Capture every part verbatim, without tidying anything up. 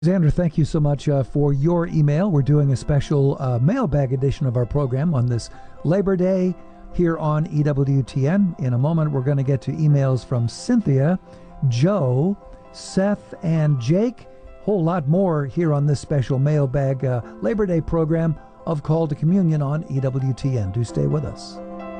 Xander, thank you so much uh, for your email. We're doing a special uh, mailbag edition of our program on this Labor Day here on E W T N. In a moment, we're going to get to emails from Cynthia, Joe, Seth, and Jake. Whole lot more here on this special mailbag uh, Labor Day program of Call to Communion on E W T N. Do stay with us.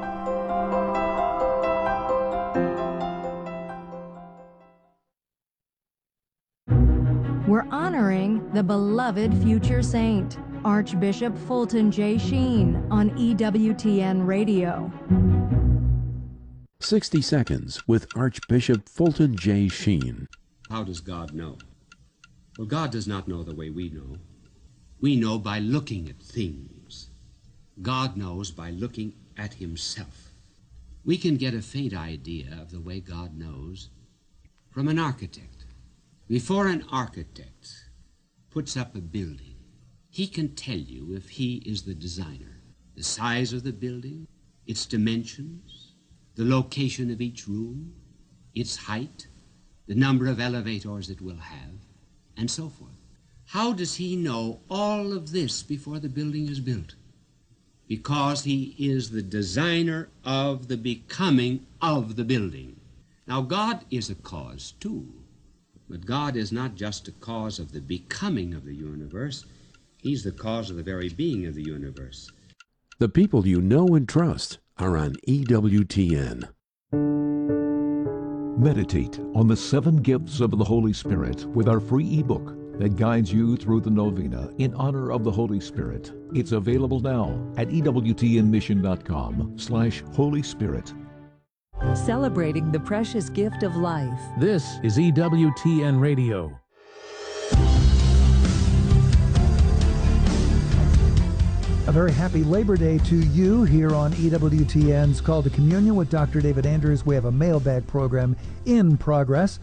We're honoring the beloved future saint, Archbishop Fulton J. Sheen, on E W T N Radio. sixty seconds with Archbishop Fulton J. Sheen. How does God know? Well, God does not know the way we know. We know by looking at things. God knows by looking at himself. We can get a faint idea of the way God knows from an architect. Before an architect puts up a building, he can tell you if he is the designer, the size of the building, its dimensions, the location of each room, its height, the number of elevators it will have, and so forth. How does he know all of this before the building is built? Because he is the designer of the becoming of the building. Now, God is a cause, too. But God is not just a cause of the becoming of the universe. He's the cause of the very being of the universe. The people you know and trust are on E W T N. Meditate on the seven gifts of the Holy Spirit with our free ebook that guides you through the novena in honor of the Holy Spirit. It's available now at ewtnmission.com slash Holy Spirit. Celebrating the precious gift of life. This is E W T N Radio. A very happy Labor Day to you here on E W T N's Call to Communion with Doctor David Andrews. We have a mailbag program in progress.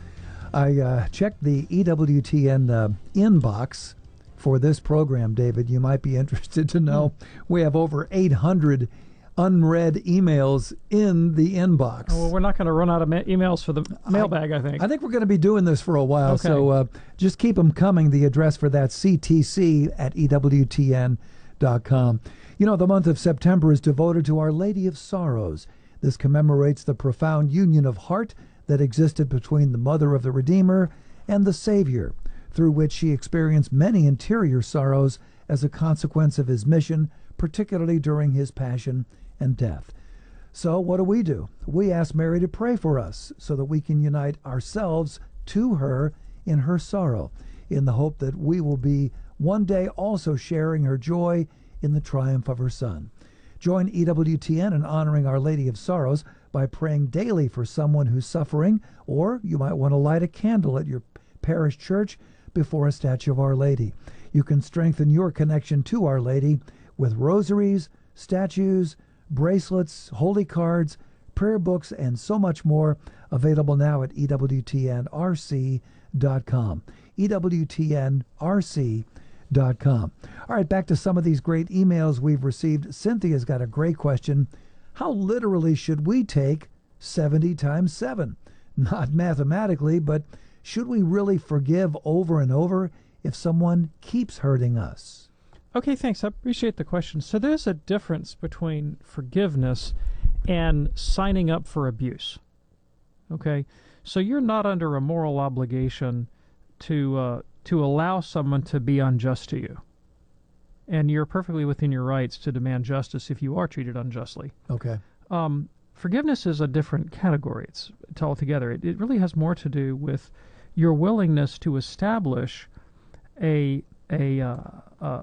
I uh, checked the E W T N uh, inbox for this program, David. You might be interested to know we have over eight hundred unread emails in the inbox. Oh, well, we're not going to run out of ma- emails for the mailbag, I, I think. I think we're going to be doing this for a while, okay. so uh, just keep them coming. The address for that, C T C at E W T N dot com. You know, the month of September is devoted to Our Lady of Sorrows. This commemorates the profound union of heart that existed between the Mother of the Redeemer and the Savior, through which she experienced many interior sorrows as a consequence of his mission, particularly during his passion and death. So what do we do? We ask Mary to pray for us so that we can unite ourselves to her in her sorrow, in the hope that we will be one day also sharing her joy in the triumph of her Son. Join E W T N in honoring Our Lady of Sorrows by praying daily for someone who's suffering, or you might want to light a candle at your parish church before a statue of Our Lady. You can strengthen your connection to Our Lady with rosaries, statues, bracelets, holy cards, prayer books, and so much more, available now at E W T N R C dot com. E W T N R C dot com. All right, back to some of these great emails we've received. Cynthia's got a great question. How literally should we take seventy times seven? Not mathematically, but should we really forgive over and over if someone keeps hurting us? Okay, thanks. I appreciate the question. So there's a difference between forgiveness and signing up for abuse. Okay? So you're not under a moral obligation to uh, to allow someone to be unjust to you. And you're perfectly within your rights to demand justice if you are treated unjustly. Okay. Um, forgiveness is a different category. It's, it's altogether. It, it really has more to do with your willingness to establish a a uh, uh,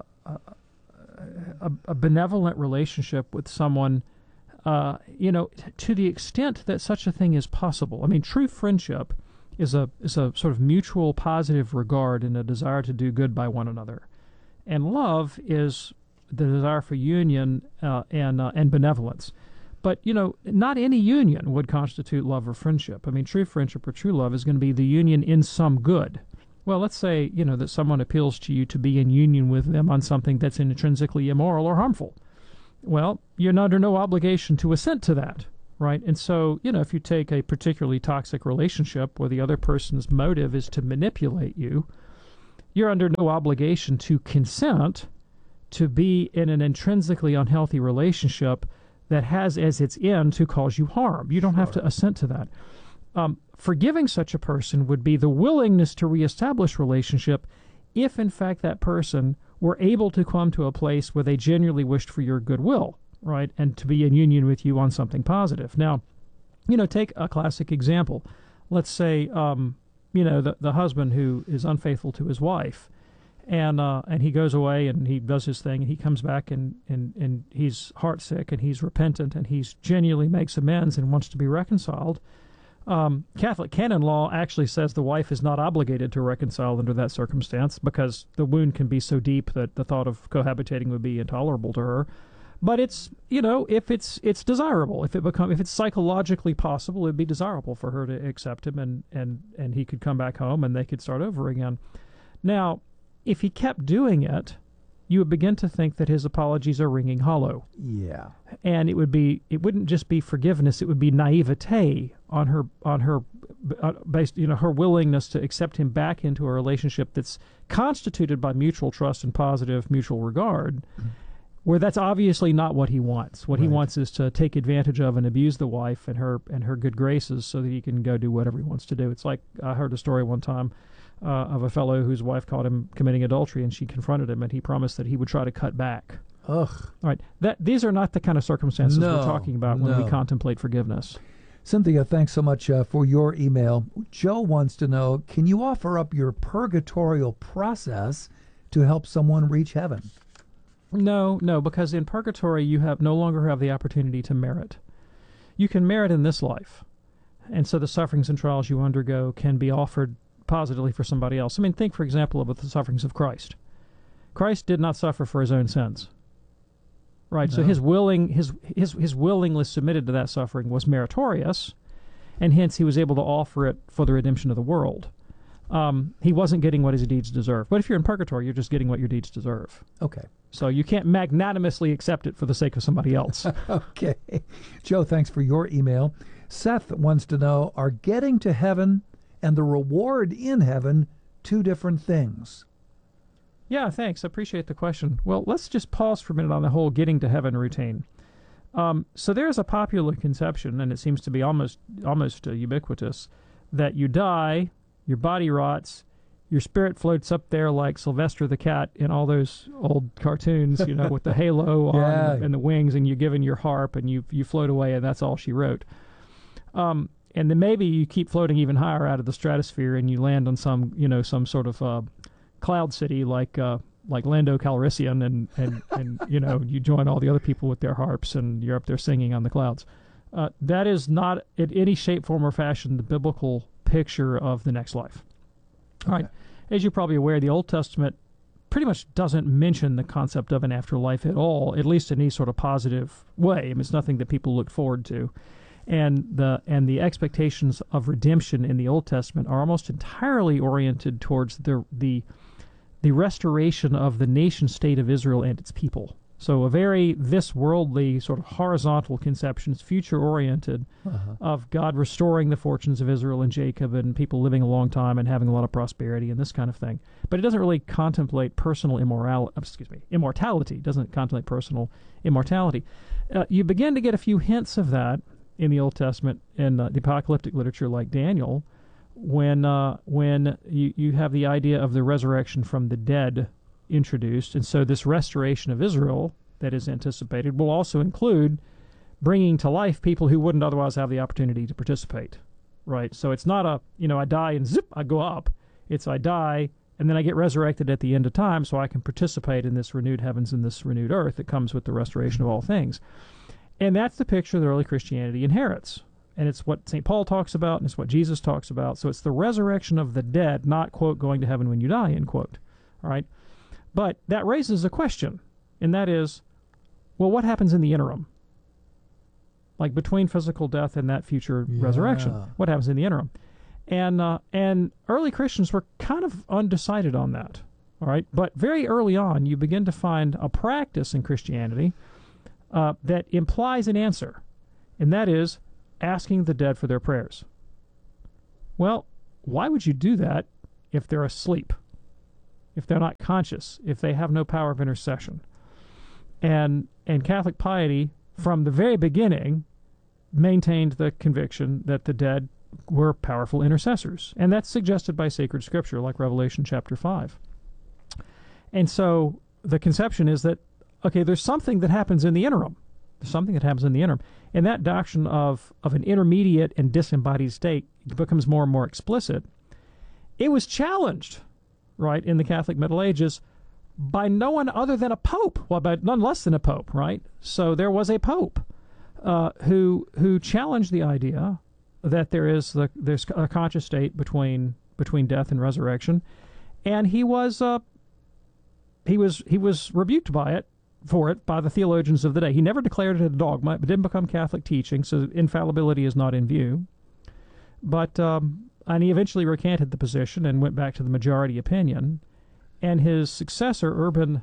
A, a benevolent relationship with someone, uh, you know, t- to the extent that such a thing is possible. I mean, true friendship is a is a sort of mutual positive regard and a desire to do good by one another, and love is the desire for union uh, and uh, and benevolence. But you know, not any union would constitute love or friendship. I mean, true friendship or true love is going to be the union in some good. Well, let's say, you know, that someone appeals to you to be in union with them on something that's intrinsically immoral or harmful. Well, you're under no obligation to assent to that, right? And so, you know, if you take a particularly toxic relationship where the other person's motive is to manipulate you, you're under no obligation to consent to be in an intrinsically unhealthy relationship that has as its end to cause you harm. You don't Sure. have to assent to that. Um, forgiving such a person would be the willingness to reestablish relationship if, in fact, that person were able to come to a place where they genuinely wished for your goodwill, right, and to be in union with you on something positive. Now, you know, take a classic example. Let's say, um, you know, the, the husband who is unfaithful to his wife, and uh, and he goes away and he does his thing, and he comes back and, and, and he's heartsick and he's repentant and he's genuinely makes amends and wants to be reconciled. Um, Catholic canon law actually says the wife is not obligated to reconcile under that circumstance because the wound can be so deep that the thought of cohabitating would be intolerable to her. But it's, you know, if it's it's desirable, if it become if it's psychologically possible, it'd be desirable for her to accept him, and, and, and he could come back home and they could start over again. Now, if he kept doing it, you would begin to think that his apologies are ringing hollow. Yeah. And it would be it wouldn't just be forgiveness, it would be naivete on her on her uh, based you know her willingness to accept him back into a relationship that's constituted by mutual trust and positive mutual regard. Mm-hmm. Where that's obviously not what he wants. What right. he wants is to take advantage of and abuse the wife and her and her good graces so that he can go do whatever he wants to do. It's like I heard a story one time uh, of a fellow whose wife caught him committing adultery, and she confronted him, and he promised that he would try to cut back. Ugh. All right. That these are not the kind of circumstances no, we're talking about when no. we contemplate forgiveness. Cynthia, thanks so much uh, for your email. Joe wants to know, can you offer up your purgatorial process to help someone reach heaven? No, no, because in purgatory you have no longer have the opportunity to merit. You can merit in this life, and so the sufferings and trials you undergo can be offered positively for somebody else. I mean, think, for example, of the sufferings of Christ. Christ did not suffer for his own sins, right? No. So his willing his his his willingness submitted to that suffering was meritorious, and hence he was able to offer it for the redemption of the world. Um, he wasn't getting what his deeds deserve. But if you're in purgatory, you're just getting what your deeds deserve. Okay. So you can't magnanimously accept it for the sake of somebody else. Okay. Joe, thanks for your email. Seth wants to know, are getting to heaven and the reward in heaven two different things? Yeah, thanks. I appreciate the question. Well, let's just pause for a minute on the whole getting to heaven routine. Um, so there's a popular conception, and it seems to be almost almost uh, ubiquitous, that you die, your body rots, your spirit floats up there like Sylvester the cat in all those old cartoons, you know, with the halo on yeah. and, the, and the wings, and you're given your harp and you you float away, and that's all she wrote. Um, and then maybe you keep floating even higher out of the stratosphere, and you land on some, you know, some sort of uh, cloud city like uh, like Lando Calrissian, and and, and you know, you join all the other people with their harps, and you're up there singing on the clouds. Uh, that is not in any shape, form, or fashion the biblical picture of the next life. All right. As you're probably aware, the Old Testament pretty much doesn't mention the concept of an afterlife at all, at least in any sort of positive way. I mean, it's nothing that people look forward to. And the and the expectations of redemption in the Old Testament are almost entirely oriented towards the the the restoration of the nation state of Israel and its people. So a very this worldly sort of horizontal conception, it's future-oriented, uh-huh. of God restoring the fortunes of Israel and Jacob and people living a long time and having a lot of prosperity and this kind of thing. But it doesn't really contemplate personal immoral, excuse me, immortality. It doesn't contemplate personal immortality. Uh, you begin to get a few hints of that in the Old Testament in uh, the apocalyptic literature like Daniel, when uh, when you, you have the idea of the resurrection from the dead introduced. And so this restoration of Israel that is anticipated will also include bringing to life people who wouldn't otherwise have the opportunity to participate, right? So it's not a, you know, I die and zip, I go up. It's I die and then I get resurrected at the end of time so I can participate in this renewed heavens and this renewed earth that comes with the restoration of all things. And that's the picture that early Christianity inherits. And it's what Saint Paul talks about, and it's what Jesus talks about. So it's the resurrection of the dead, not, quote, going to heaven when you die, end quote. All right? But that raises a question, and that is, well, what happens in the interim? Like between physical death and that future yeah. resurrection. What happens in the interim? And uh, and early Christians were kind of undecided on that. All right? But very early on, you begin to find a practice in Christianity uh, that implies an answer, and that is asking the dead for their prayers. Well, why would you do that if they're asleep? if they're not conscious, if they have no power of intercession. And and Catholic piety, from the very beginning, maintained the conviction that the dead were powerful intercessors. And that's suggested by sacred scripture, like Revelation chapter five. And so the conception is that, okay, there's something that happens in the interim. There's something that happens in the interim. And that doctrine of, of an intermediate and disembodied state becomes more and more explicit. It was challenged, right, in the Catholic Middle Ages by no one other than a pope, well, by none less than a pope, right? So there was a pope uh, who who challenged the idea that there is the there's a conscious state between between death and resurrection, and he was uh, he was he was rebuked by it for it by the theologians of the day. He never declared it a dogma. It didn't become Catholic teaching, so infallibility is not in view. But um, and he eventually recanted the position and went back to the majority opinion. And his successor, Urban,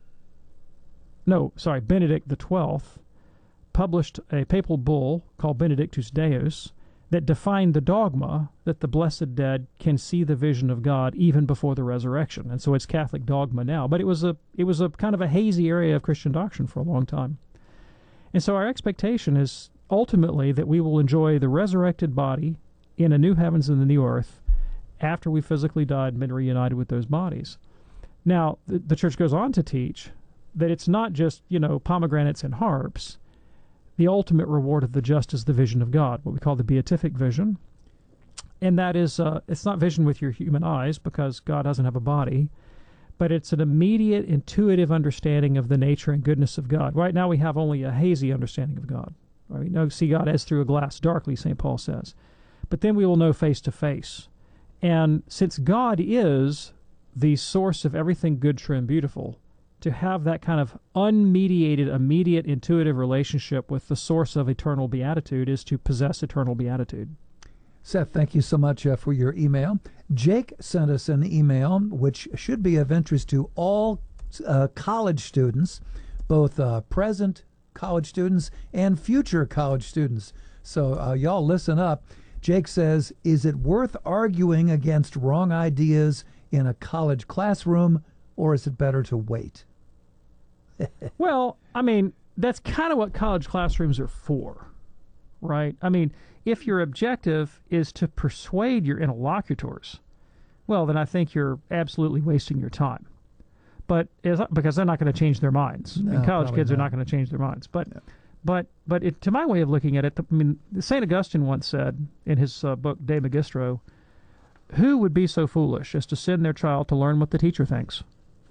no, sorry, Benedict the Twelfth, published a papal bull called Benedictus Deus that defined the dogma that the blessed dead can see the vision of God even before the resurrection. And so it's Catholic dogma now. But it was a it was a kind of a hazy area of Christian doctrine for a long time. And so our expectation is ultimately that we will enjoy the resurrected body in a new heavens and a new earth after we physically died and been reunited with those bodies. Now, the, the Church goes on to teach that it's not just, you know, pomegranates and harps. The ultimate reward of the just is the vision of God, what we call the beatific vision. And that is, uh, it's not vision with your human eyes because God doesn't have a body, but it's an immediate, intuitive understanding of the nature and goodness of God. Right now we have only a hazy understanding of God. Right? We know, see God as through a glass darkly, Saint Paul says. But then we will know face to face. And since God is the source of everything good, true, and beautiful, to have that kind of unmediated, immediate, intuitive relationship with the source of eternal beatitude is to possess eternal beatitude. Seth, thank you so much uh, for your email. Jake sent us an email which should be of interest to all uh, college students, both uh, present college students and future college students. So uh, y'all listen up. Jake says, is it worth arguing against wrong ideas in a college classroom, or is it better to wait? Well, I mean, that's kind of what college classrooms are for, right? I mean, if your objective is to persuade your interlocutors, well, then I think you're absolutely wasting your time. But is, because they're not going to change their minds. No, and college kids not. are not going to change their minds. But yeah. but but it, to my way of looking at it, I mean, Saint Augustine once said in his uh, book De Magistro, who would be so foolish as to send their child to learn what the teacher thinks?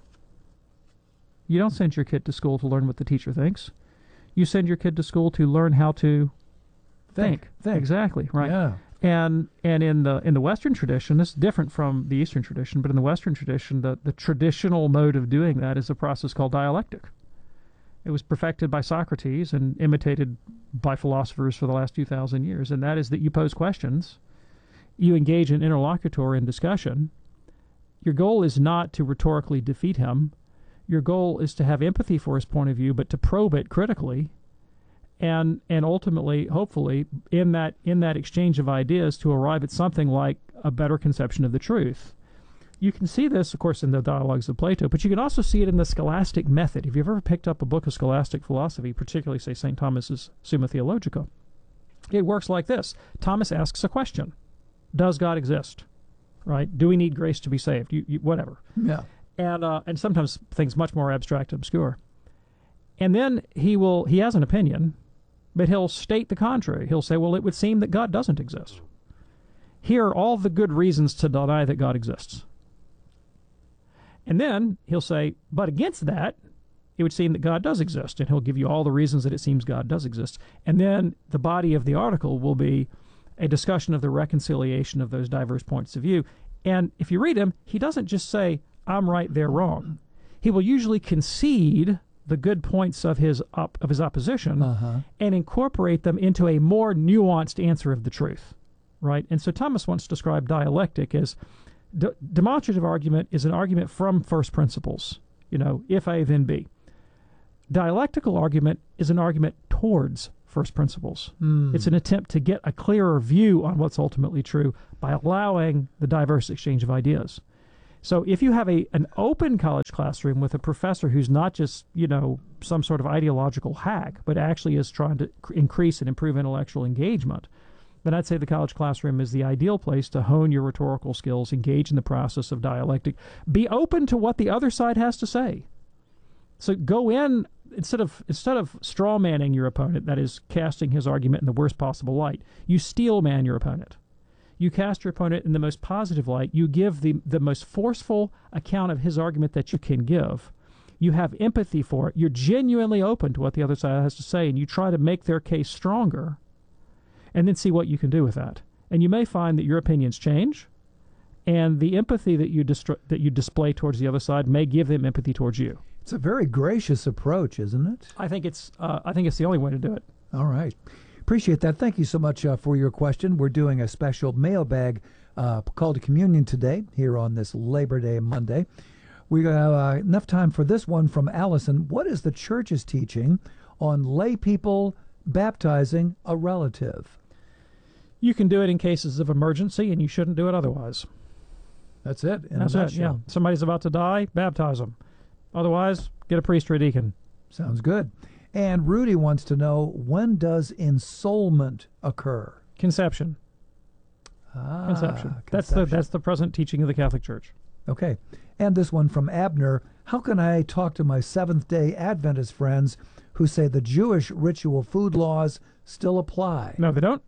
You don't send your kid to school to learn what the teacher thinks. You send your kid to school to learn how to think. Think. think. Exactly, right. Yeah. And and in the in the Western tradition, this is different from the Eastern tradition, but in the Western tradition, the, the traditional mode of doing that is a process called dialectic. It was perfected by Socrates and imitated by philosophers for the last two thousand years, and that is that you pose questions, you engage an interlocutor in discussion. Your goal is not to rhetorically defeat him. Your goal is to have empathy for his point of view, but to probe it critically, and and ultimately, hopefully, in that in that exchange of ideas, to arrive at something like a better conception of the truth. You can see this, of course, in the dialogues of Plato, but you can also see it in the scholastic method. If you've ever picked up a book of scholastic philosophy, particularly, say, Saint Thomas's Summa Theologica, it works like this. Thomas asks a question. Does God exist? Right? Do we need grace to be saved? You, you, whatever. Yeah. And uh, and sometimes things much more abstract and obscure. And then he will he has an opinion, but he'll state the contrary. He'll say, well, it would seem that God doesn't exist. Here are all the good reasons to deny that God exists. And then he'll say, but against that, it would seem that God does exist. And he'll give you all the reasons that it seems God does exist. And then the body of the article will be a discussion of the reconciliation of those diverse points of view. And if you read him, he doesn't just say, I'm right, they're wrong. He will usually concede the good points of his op- of his opposition uh-huh. and incorporate them into a more nuanced answer of the truth, right? And so Thomas once described dialectic as de- demonstrative argument is an argument from first principles, you know, if A, then B. Dialectical argument is an argument towards first principles. Mm. It's an attempt to get a clearer view on what's ultimately true by allowing the diverse exchange of ideas. So if you have a an open college classroom with a professor who's not just, you know, some sort of ideological hack, but actually is trying to cr- increase and improve intellectual engagement, then I'd say the college classroom is the ideal place to hone your rhetorical skills, engage in the process of dialectic, be open to what the other side has to say. So go in, instead of instead of straw manning your opponent, that is casting his argument in the worst possible light, you steel man your opponent. You cast your opponent in the most positive light. You give the, the most forceful account of his argument that you can give. You have empathy for it. You're genuinely open to what the other side has to say, and you try to make their case stronger, and then see what you can do with that. And you may find that your opinions change, and the empathy that you distri- that you display towards the other side may give them empathy towards you. It's a very gracious approach, isn't it? I think it's uh, I think it's the only way to do it. All right. Appreciate that. Thank you so much uh, for your question. We're doing a special mailbag uh, call to communion today here on this Labor Day Monday. We have uh, enough time for this one from Allison. What is the church's teaching on lay people baptizing a relative? You can do it in cases of emergency, and you shouldn't do it otherwise. That's it. In That's a it, nutshell. yeah. Somebody's about to die, baptize them. Otherwise, get a priest or a deacon. Sounds good. And Rudy wants to know, when does ensoulment occur? Conception. Ah, Conception. That's the that's the present teaching of the Catholic Church. Okay. And this one from Abner. How can I talk to my Seventh-day Adventist friends who say the Jewish ritual food laws still apply? No, they don't.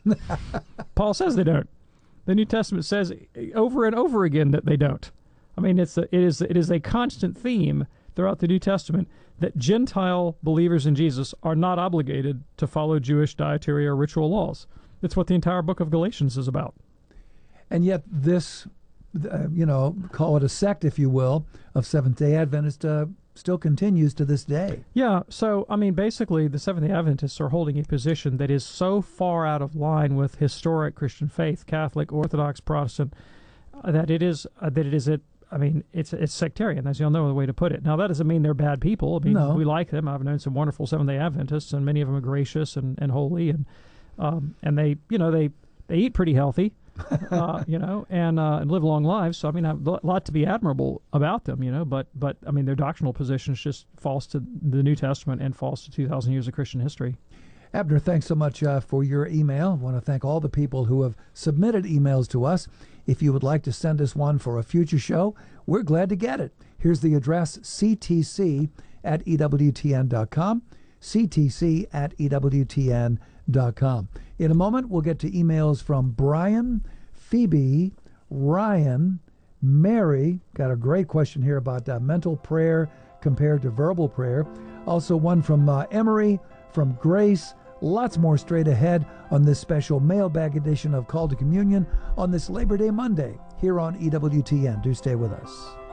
Paul says they don't. The New Testament says over and over again that they don't. I mean, it's a, it is it is a constant theme throughout the New Testament that Gentile believers in Jesus are not obligated to follow Jewish dietary or ritual laws. That's what the entire book of Galatians is about. And yet this, uh, you know, call it a sect, if you will, of Seventh-day Adventists uh, still continues to this day. Yeah, so, I mean, basically, the Seventh-day Adventists are holding a position that is so far out of line with historic Christian faith, Catholic, Orthodox, Protestant, uh, that it is, uh, that it is it. I mean, it's it's sectarian. That's the only way to put it. Now, that doesn't mean they're bad people. I mean, No. we like them. I've known some wonderful Seventh-day Adventists, and many of them are gracious and, and holy, and um, and they, you know, they, they eat pretty healthy, uh, you know, and uh, and live long lives. So, I mean, a lot to be admirable about them, you know, but, but I mean, their doctrinal position is just false to the New Testament and false to two thousand years of Christian history. Abner, thanks so much uh, for your email. I want to thank all the people who have submitted emails to us. If you would like to send us one for a future show, we're glad to get it. Here's the address, c t c at e w t n dot com, c t c at e w t n dot com. In a moment, we'll get to emails from Brian, Phoebe, Ryan, Mary. Got a great question here about uh, mental prayer compared to verbal prayer. Also one from uh, Emery, from Grace. Lots more straight ahead on this special mailbag edition of Call to Communion on this Labor Day Monday here on E W T N. Do stay with us.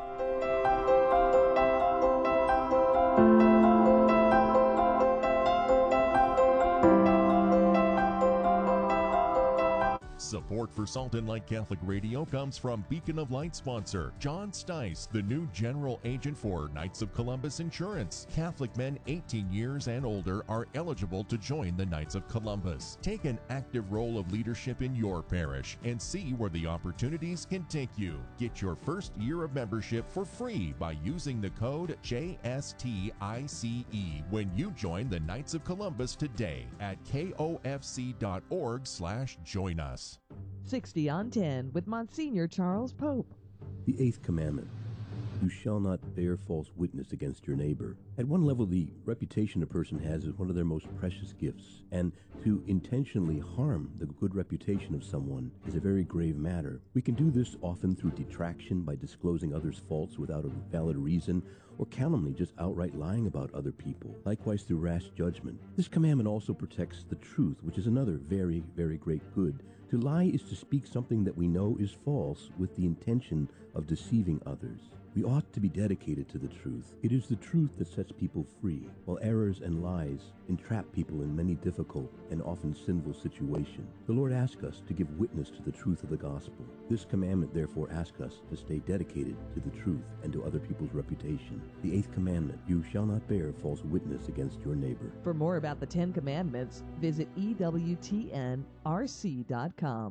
Support for Salt and Light Catholic Radio comes from Beacon of Light sponsor John Stice, the new general agent for Knights of Columbus Insurance. Catholic men eighteen years and older are eligible to join the Knights of Columbus. Take an active role of leadership in your parish and see where the opportunities can take you. Get your first year of membership for free by using the code J S T I C E when you join the Knights of Columbus today at K O F C dot org slash join us. sixty on ten with Monsignor Charles Pope. The eighth commandment, you shall not bear false witness against your neighbor. At one level, the reputation a person has is one of their most precious gifts, and to intentionally harm the good reputation of someone is a very grave matter. We can do this often through detraction by disclosing others' faults without a valid reason, or calumny, just outright lying about other people. Likewise through rash judgment. This commandment also protects the truth, which is another very, very great good. To lie is to speak something that we know is false with the intention of deceiving others. We ought to be dedicated to the truth. It is the truth that sets people free, while errors and lies entrap people in many difficult and often sinful situations. The Lord asks us to give witness to the truth of the gospel. This commandment therefore asks us to stay dedicated to the truth and to other people's reputation. The eighth commandment, you shall not bear false witness against your neighbor. For more about the Ten Commandments, visit E W T N R C dot com.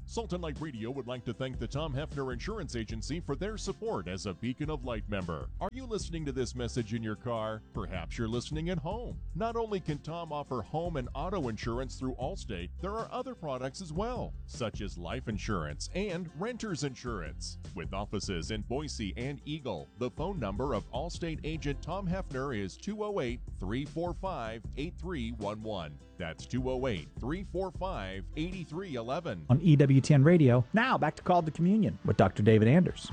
Salt and Light Radio would like to thank the Tom Hefner Insurance Agency for their support as a Beacon of Light member. Are you listening to this message in your car? Perhaps you're listening at home. Not only can Tom offer home and auto insurance through Allstate, there are other products as well, such as life insurance and renter's insurance. With offices in Boise and Eagle, the phone number of Allstate agent Tom Hefner is two oh eight, three four five, eight three one one. That's two oh eight, three four five, eight three one one. On E W T N Radio, now back to Call to Communion with Doctor David Anders.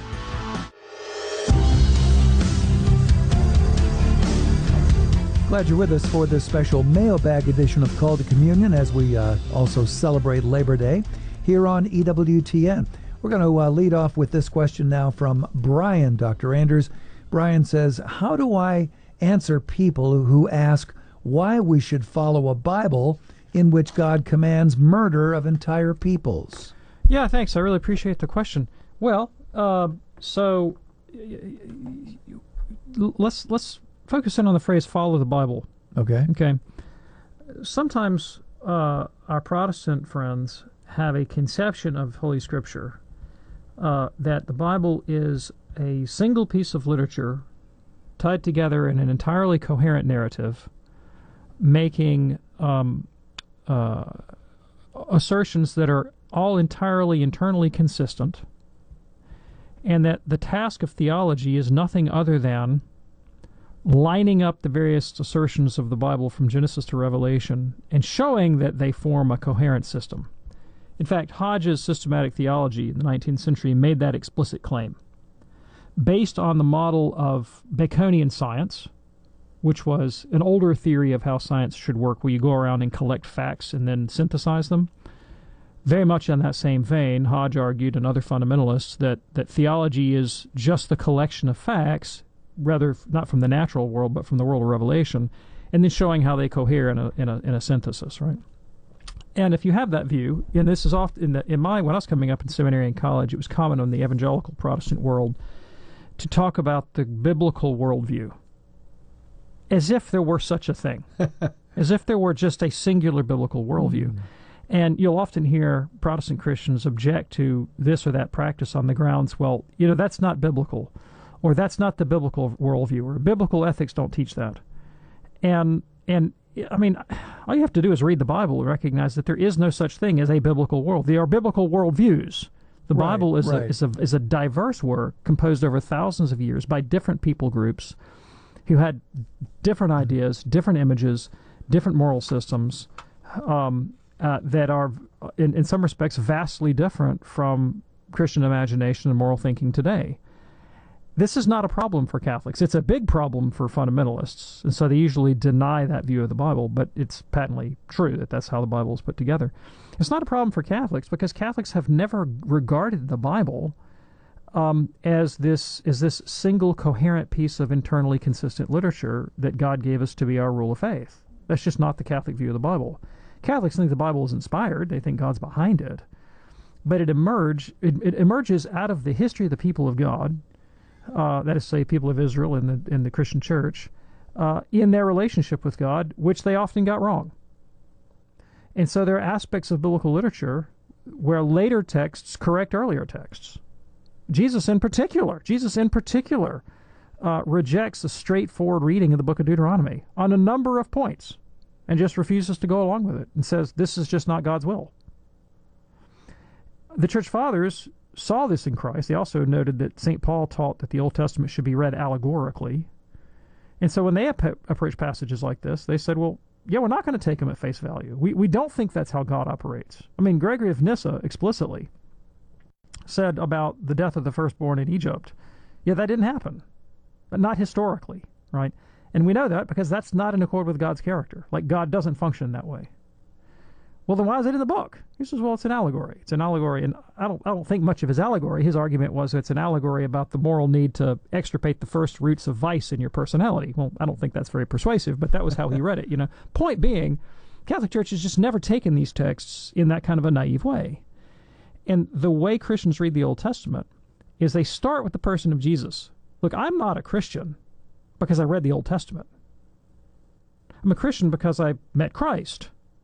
Glad you're with us for this special mailbag edition of Call to Communion as we uh, also celebrate Labor Day here on E W T N. We're going to uh, lead off with this question now from Brian, Doctor Anders. Brian says, how do I answer people who ask why we should follow a Bible in which God commands murder of entire peoples? Yeah, thanks. I really appreciate the question. Well, uh, so let's let's focus in on the phrase "follow the Bible." Okay. Okay. Sometimes uh, our Protestant friends have a conception of Holy Scripture uh, that the Bible is a single piece of literature tied together in an entirely coherent narrative, making um, uh, assertions that are all entirely internally consistent, and that the task of theology is nothing other than lining up the various assertions of the Bible from Genesis to Revelation and showing that they form a coherent system. In fact, Hodge's systematic theology in the nineteenth century made that explicit claim. Based on the model of Baconian science, which was an older theory of how science should work, where you go around and collect facts and then synthesize them. Very much in that same vein, Hodge argued, and other fundamentalists, that, that theology is just the collection of facts, rather not from the natural world, but from the world of revelation, and then showing how they cohere in a in a, in a synthesis, right? And if you have that view, and this is often in, the, in my when I was coming up in seminary and college, it was common in the evangelical Protestant world to talk about the biblical worldview, as if there were such a thing, as if there were just a singular biblical worldview. Mm. And you'll often hear Protestant Christians object to this or that practice on the grounds, well, you know, that's not biblical, or that's not the biblical worldview, or biblical ethics don't teach that. And, and I mean, all you have to do is read the Bible and recognize that there is no such thing as a biblical world. There are biblical worldviews. The right, Bible is, right. a, is, a, is a diverse work composed over thousands of years by different people groups who had different ideas, different images, different moral systems um, uh, that are, in, in some respects, vastly different from Christian imagination and moral thinking today. This is not a problem for Catholics. It's a big problem for fundamentalists, and so they usually deny that view of the Bible, but it's patently true that that's how the Bible is put together. It's not a problem for Catholics because Catholics have never regarded the Bible um, as this as this single coherent piece of internally consistent literature that God gave us to be our rule of faith. That's just not the Catholic view of the Bible. Catholics think the Bible is inspired. They think God's behind it. But it, emerge, it, it emerges out of the history of the people of God, uh, that is to say, people of Israel in the, in the Christian church, uh, in their relationship with God, which they often got wrong. And so there are aspects of biblical literature where later texts correct earlier texts. Jesus in particular, Jesus in particular uh, rejects a straightforward reading of the book of Deuteronomy on a number of points and just refuses to go along with it and says this is just not God's will. The Church Fathers saw this in Christ. They also noted that Saint Paul taught that the Old Testament should be read allegorically. And so when they ap- approach passages like this, they said, well, yeah, we're not going to take them at face value. We we don't think that's how God operates. I mean, Gregory of Nyssa explicitly said about the death of the firstborn in Egypt, yeah, that didn't happen, but not historically, right? And we know that because that's not in accord with God's character. Like, God doesn't function that way. Well, then why is it in the book? He says, well, it's an allegory. It's an allegory, and I don't I don't think much of his allegory. His argument was it's an allegory about the moral need to extirpate the first roots of vice in your personality. Well, I don't think that's very persuasive, but that was how he read it, you know. Point being, Catholic Church has just never taken these texts in that kind of a naive way. And the way Christians read the Old Testament is they start with the person of Jesus. Look, I'm not a Christian because I read the Old Testament. I'm a Christian because I met Christ.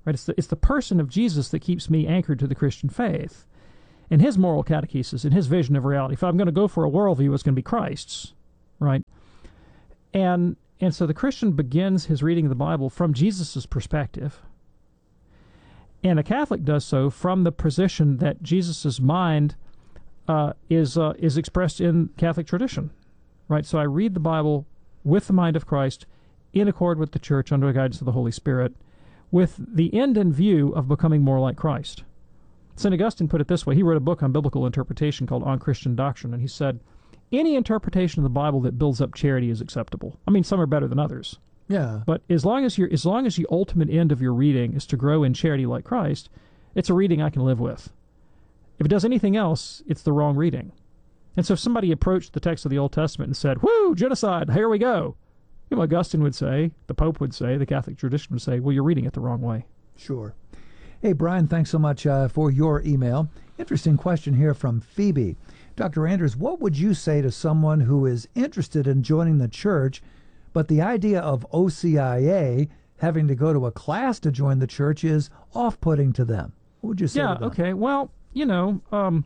Right? It's the, it's the person of Jesus that keeps me anchored to the Christian faith. And his moral catechesis and his vision of reality. If I'm going to go for a worldview, it's going to be Christ's, right? And and so the Christian begins his reading of the Bible from Jesus' perspective. And a Catholic does so from the position that Jesus' mind uh, is uh, is expressed in Catholic tradition, right? So I read the Bible with the mind of Christ, in accord with the Church, under the guidance of the Holy Spirit, with the end in view of becoming more like Christ. Saint Augustine put it this way. He wrote a book on biblical interpretation called On Christian Doctrine, and he said, any interpretation of the Bible that builds up charity is acceptable. I mean, some are better than others. Yeah. But as long as you're, as long as the ultimate end of your reading is to grow in charity like Christ, it's a reading I can live with. If it does anything else, it's the wrong reading. And so if somebody approached the text of the Old Testament and said, whoo, genocide, here we go, you know, Augustine would say, the Pope would say, the Catholic tradition would say, well, you're reading it the wrong way. Sure. Hey, Brian, thanks so much uh, for your email. Interesting question here from Phoebe. Doctor Anders, what would you say to someone who is interested in joining the church, but the idea of O C I A, having to go to a class to join the church, is off-putting to them? What would you say yeah, to them? okay. Well, you know, um,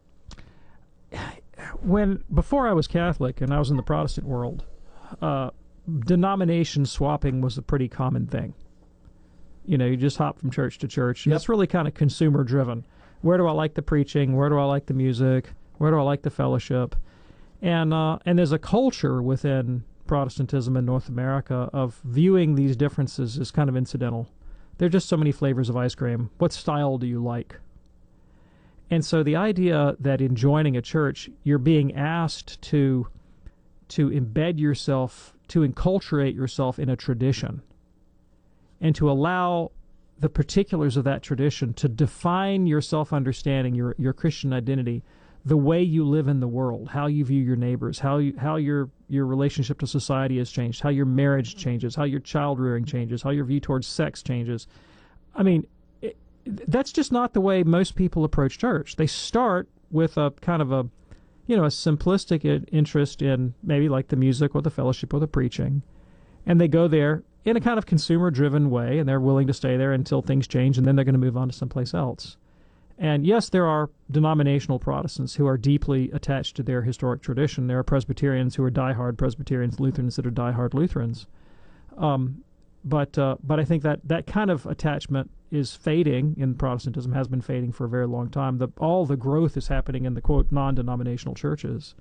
when before I was Catholic and I was in the Protestant world, uh, denomination swapping was a pretty common thing. You know, you just hop from church to church. Yep. It's really kind of consumer-driven. Where do I like the preaching? Where do I like the music? Where do I like the fellowship? And uh, and there's a culture within Protestantism in North America of viewing these differences as kind of incidental. There are just so many flavors of ice cream. What style do you like? And so the idea that in joining a church, you're being asked to to embed yourself, to enculturate yourself in a tradition, and to allow the particulars of that tradition to define your self-understanding, your your Christian identity, the way you live in the world, how you view your neighbors, how you, how your your relationship to society has changed, how your marriage changes, how your child rearing changes, how your view towards sex changes. I mean, it, that's just not the way most people approach church. They start with a kind of a, you know, a simplistic interest in maybe like the music or the fellowship or the preaching, and they go there in a kind of consumer-driven way, and they're willing to stay there until things change, and then they're going to move on to someplace else. And yes, there are denominational Protestants who are deeply attached to their historic tradition. There are Presbyterians who are diehard Presbyterians, Lutherans that are diehard Lutherans. Um, but uh, but I think that that kind of attachment is fading in Protestantism, has been fading for a very long time. The, all the growth is happening in the, quote, non-denominational churches.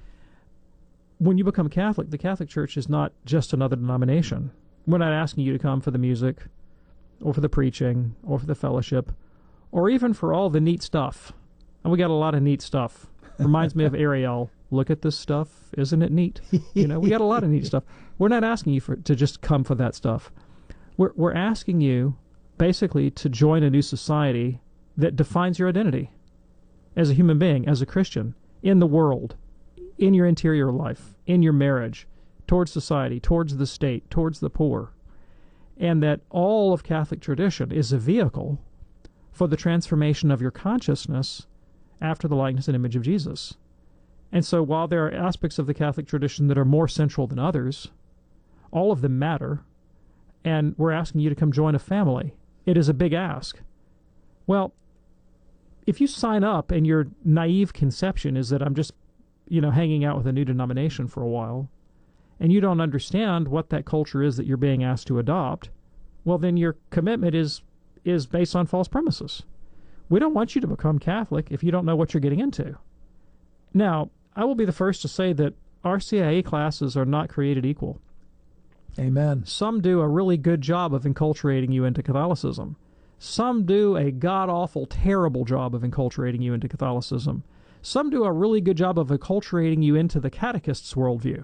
When you become Catholic, the Catholic Church is not just another denomination. We're not asking you to come for the music or for the preaching or for the fellowship, or even for all the neat stuff. And we got a lot of neat stuff. Reminds me of Ariel. Look at this stuff. Isn't it neat? You know, we got a lot of neat stuff. We're not asking you for to just come for that stuff. We're we're asking you basically to join a new society that defines your identity as a human being, as a Christian, in the world, in your interior life, in your marriage, towards society, towards the state, towards the poor. And that all of Catholic tradition is a vehicle for the transformation of your consciousness after the likeness and image of Jesus. And so while there are aspects of the Catholic tradition that are more central than others, all of them matter, and we're asking you to come join a family. It is a big ask. Well, if you sign up and your naive conception is that I'm just, you know, hanging out with a new denomination for a while, and you don't understand what that culture is that you're being asked to adopt, well, then your commitment is is based on false premises. We don't want you to become Catholic if you don't know what you're getting into. Now, I will be the first to say that R C I A classes are not created equal. Amen. Some do a really good job of enculturating you into Catholicism. Some do a god-awful, terrible job of enculturating you into Catholicism. Some do a really good job of enculturating you into the catechist's worldview.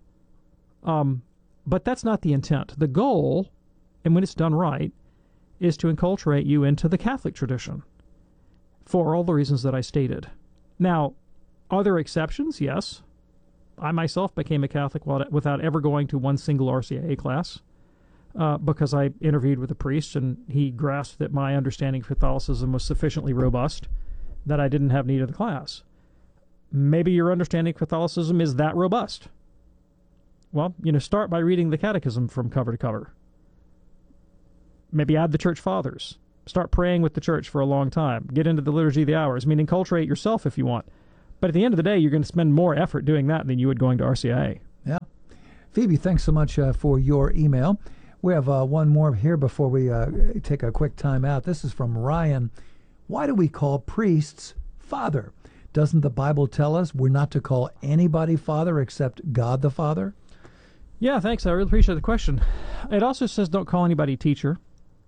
Um, but that's not the intent. The goal, and when it's done right, is to enculturate you into the Catholic tradition for all the reasons that I stated. Now, are there exceptions? Yes. I myself became a Catholic without ever going to one single R C I A class uh, because I interviewed with a priest and he grasped that my understanding of Catholicism was sufficiently robust that I didn't have need of the class. Maybe your understanding of Catholicism is that robust. Well, you know, start by reading the Catechism from cover to cover. maybe add the church fathers. Start praying with the church for a long time. Get into the liturgy of the hours. I mean, enculturate yourself if you want. But at the end of the day, you're going to spend more effort doing that than you would going to R C I A. Yeah. Phoebe, thanks so much uh, for your email. We have uh, one more here before we uh, take a quick time out. This is from Ryan. Why do we call priests father? Doesn't the Bible tell us we're not to call anybody father except God the Father? Yeah, thanks. I really appreciate the question. It also says don't call anybody teacher.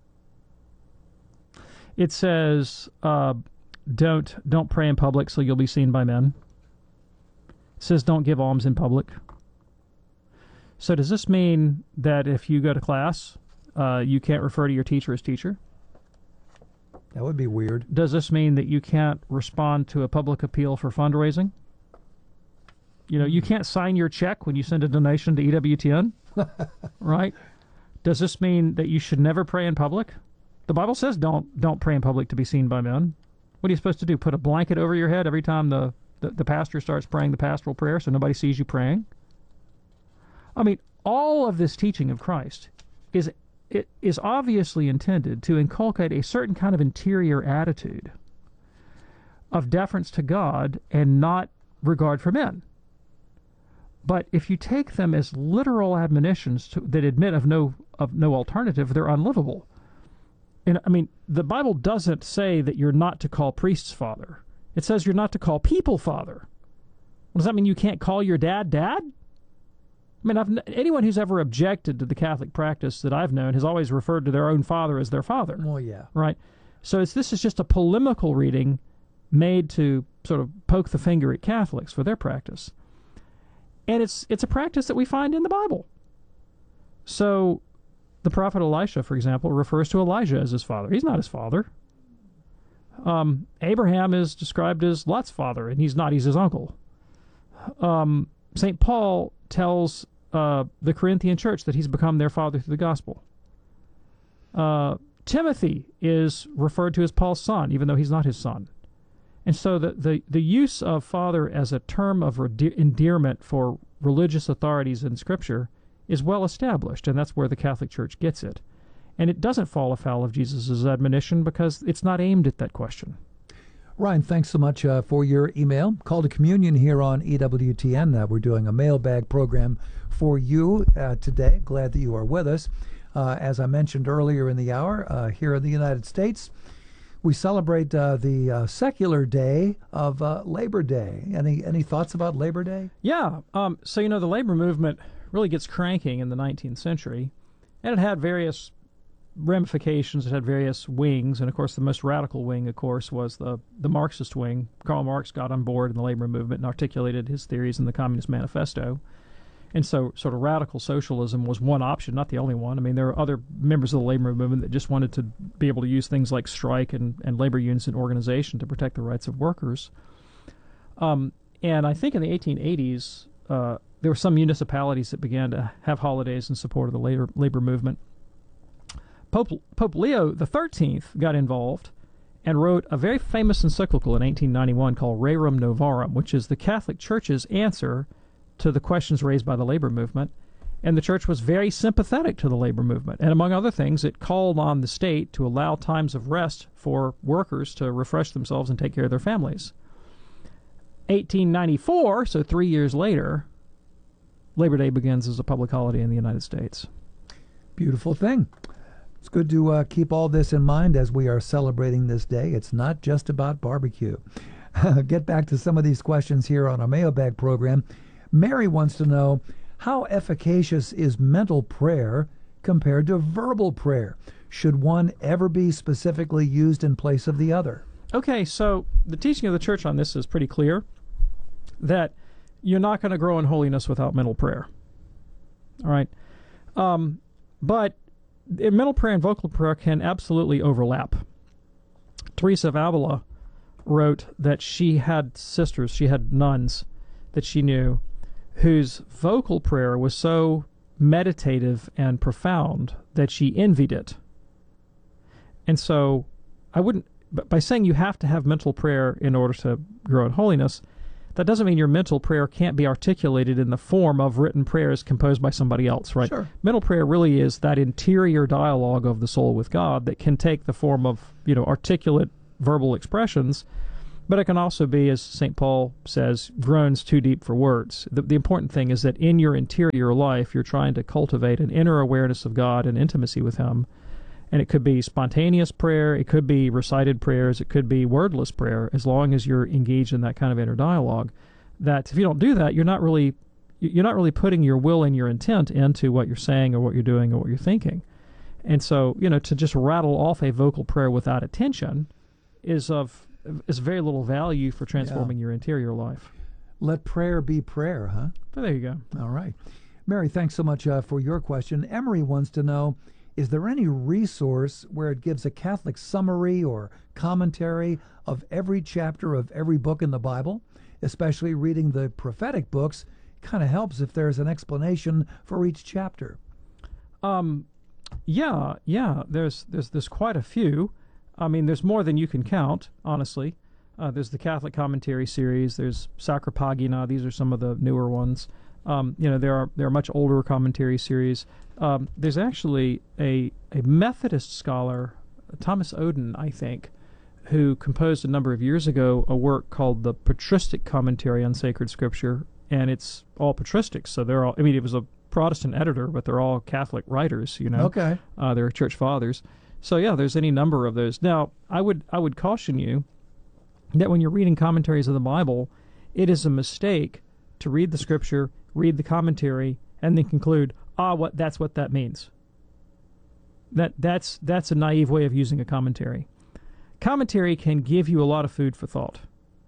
It says uh, don't don't pray in public so you'll be seen by men. It says don't give alms in public. So does this mean that if you go to class, uh, you can't refer to your teacher as teacher? That would be weird. Does this mean that you can't respond to a public appeal for fundraising? You know, you can't sign your check when you send a donation to E W T N, right? Does this mean that you should never pray in public? The Bible says don't don't pray in public to be seen by men. What are you supposed to do? Put a blanket over your head every time the, the, the pastor starts praying the pastoral prayer so nobody sees you praying? I mean, all of this teaching of Christ is it is obviously intended to inculcate a certain kind of interior attitude of deference to God and not regard for men. But if you take them as literal admonitions to, that admit of no of no alternative, they're unlivable. And I mean, the Bible doesn't say that you're not to call priests father. It says you're not to call people father. Well, does that mean you can't call your dad dad? I mean, I've, anyone who's ever objected to the Catholic practice that I've known has always referred to their own father as their father. Well, yeah. Right? So it's, this is just a polemical reading made to sort of poke the finger at Catholics for their practice. And it's it's a practice that we find in the Bible. So the prophet Elisha, for example, refers to Elijah as his father. He's not his father. Um, Abraham is described as Lot's father, and he's not. He's his uncle. Um, Saint Paul tells uh, the Corinthian church that he's become their father through the gospel. Uh, Timothy is referred to as Paul's son, even though he's not his son. And so the, the, the use of father as a term of rede- endearment for religious authorities in Scripture is well established, and that's where the Catholic Church gets it. And it doesn't fall afoul of Jesus' admonition because it's not aimed at that question. Ryan, thanks so much uh, for your email. Call to Communion here on E W T N. Uh, we're doing a mailbag program for you uh, today. Glad that you are with us. Uh, as I mentioned earlier in the hour, uh, here in the United States, we celebrate uh, the uh, secular day of uh, Labor Day. Any any thoughts about Labor Day? Yeah. Um, so, you know, the labor movement really gets cranking in the nineteenth century, and it had various ramifications. It had various wings, and of course the most radical wing, of course, was the, the Marxist wing. Karl Marx got on board in the labor movement and articulated his theories in the Communist Manifesto. And so sort of radical socialism was one option, not the only one. I mean, there are other members of the labor movement that just wanted to be able to use things like strike and, and labor unions and organization to protect the rights of workers. Um, and I think in the eighteen eighties, uh, there were some municipalities that began to have holidays in support of the labor, labor movement. Pope, Pope Leo the thirteenth got involved and wrote a very famous encyclical in eighteen ninety-one called Rerum Novarum, which is the Catholic Church's answer to the questions raised by the labor movement. And the Church was very sympathetic to the labor movement. And among other things, it called on the state to allow times of rest for workers to refresh themselves and take care of their families. eighteen ninety-four, so three years later, Labor Day begins as a public holiday in the United States. Beautiful thing. It's good to uh, keep all this in mind as we are celebrating this day. It's not just about barbecue. Get back to some of these questions here on our mailbag program. Mary wants to know, how efficacious is mental prayer compared to verbal prayer? Should one ever be specifically used in place of the other? Okay, so the teaching of the Church on this is pretty clear, that you're not going to grow in holiness without mental prayer. All right? Um, but mental prayer and vocal prayer can absolutely overlap. Teresa of Avila wrote that she had sisters, she had nuns that she knew, whose vocal prayer was so meditative and profound that she envied it. And so I wouldn't, but by saying you have to have mental prayer in order to grow in holiness, That doesn't mean your mental prayer can't be articulated in the form of written prayers composed by somebody else, right? Sure. Mental prayer really is that interior dialogue of the soul with God that can take the form of, you know, articulate verbal expressions, but it can also be, as Saint Paul says, groans too deep for words. The, the important thing is that in your interior life, you're trying to cultivate an inner awareness of God and intimacy with Him. And it could be spontaneous prayer, it could be recited prayers, it could be wordless prayer, as long as you're engaged in that kind of inner dialogue. That if you don't do that, you're not really you're not really putting your will and your intent into what you're saying or what you're doing or what you're thinking. And so, you know, to just rattle off a vocal prayer without attention is of is very little value for transforming yeah. your interior life. Let prayer be prayer, huh? But there you go. All right. Mary, thanks so much uh, for your question. Emery wants to know, is there any resource where it gives a Catholic summary or commentary of every chapter of every book in the Bible? Especially reading the prophetic books kind of helps if there's an explanation for each chapter. Um, yeah, yeah. There's there's there's quite a few. I mean, there's more than you can count, honestly. Uh, there's the Catholic Commentary series. There's Sacra Pagina. These are some of the newer ones. Um, you know, there are there are much older commentary series. Um, there's actually a a Methodist scholar, Thomas Oden, I think, who composed a number of years ago a work called the Patristic Commentary on Sacred Scripture, and it's all patristics. So they're all. I mean, it was a Protestant editor, but they're all Catholic writers. You know, okay, uh, they're church fathers. So yeah, there's any number of those. Now, I would I would caution you that when you're reading commentaries of the Bible, it is a mistake to read the Scripture, read the commentary, and then conclude, ah, what that's what that means. That that's that's a naive way of using a commentary. Commentary can give you a lot of food for thought.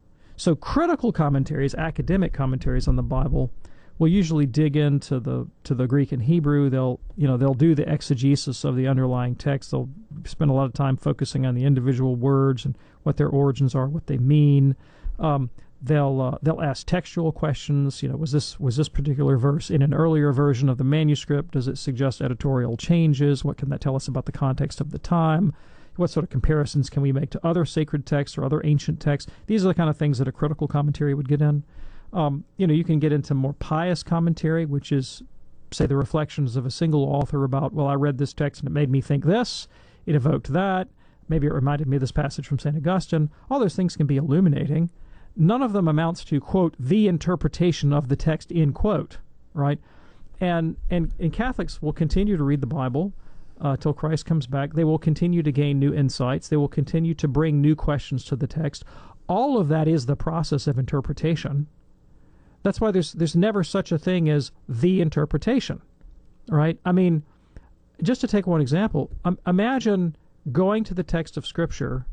So critical commentaries, academic commentaries on the Bible, will usually dig into the to the Greek and Hebrew. They'll you know they'll do the exegesis of the underlying text. They'll spend a lot of time focusing on the individual words and what their origins are, what they mean. Um, they'll uh, they'll ask textual questions. You know, was this was this particular verse in an earlier version of the manuscript? Does it suggest editorial changes? What can that tell us about the context of the time? What sort of comparisons can we make to other sacred texts or other ancient texts? These are the kind of things that a critical commentary would get in. Um, you know, you can get into more pious commentary, which is, say, the reflections of a single author about, well, I read this text and it made me think this, it evoked that, maybe it reminded me of this passage from Saint Augustine. All those things can be illuminating. None of them amounts to, quote, the interpretation of the text, in quote, right? And, and, and Catholics will continue to read the Bible uh, till Christ comes back. They will continue to gain new insights. They will continue to bring new questions to the text. All of that is the process of interpretation. That's why there's there's never such a thing as the interpretation, right? I mean, just to take one example, um, imagine going to the text of Scripture,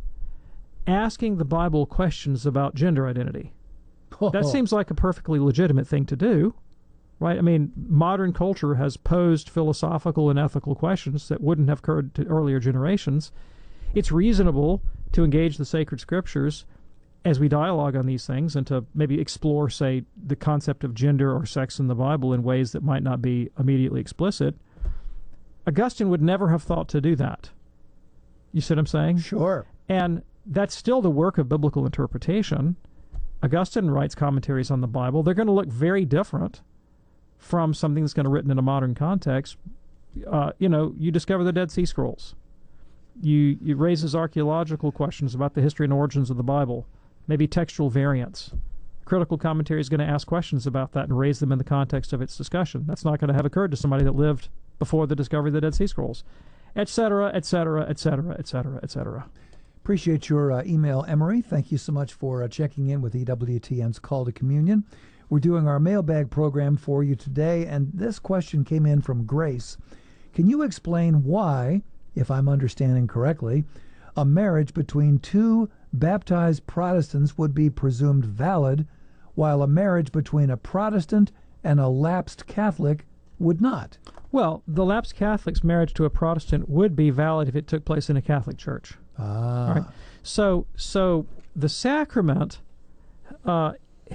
asking the Bible questions about gender identity. Oh. That seems like a perfectly legitimate thing to do, right? I mean, modern culture has posed philosophical and ethical questions that wouldn't have occurred to earlier generations. It's reasonable to engage the sacred Scriptures as we dialogue on these things and to maybe explore, say, the concept of gender or sex in the Bible in ways that might not be immediately explicit. Augustine would never have thought to do that. You see what I'm saying? Sure. And that's still the work of biblical interpretation. Augustine writes commentaries on the Bible. They're going to look very different from something that's going to be written in a modern context. Uh, you know, you discover the Dead Sea Scrolls. You, it raises archaeological questions about the history and origins of the Bible. Maybe textual variants. Critical commentary is going to ask questions about that and raise them in the context of its discussion. That's not going to have occurred to somebody that lived before the discovery of the Dead Sea Scrolls, et cetera, et cetera, et cetera, et cetera, et cetera. Appreciate your uh, email, Emery. Thank you so much for uh, checking in with E W T N's Call to Communion. We're doing our mailbag program for you today, and this question came in from Grace. Can you explain why, if I'm understanding correctly, a marriage between two baptized Protestants would be presumed valid, while a marriage between a Protestant and a lapsed Catholic would not? Well, the lapsed Catholic's marriage to a Protestant would be valid if it took place in a Catholic church. Ah. Right? So, so the sacrament uh,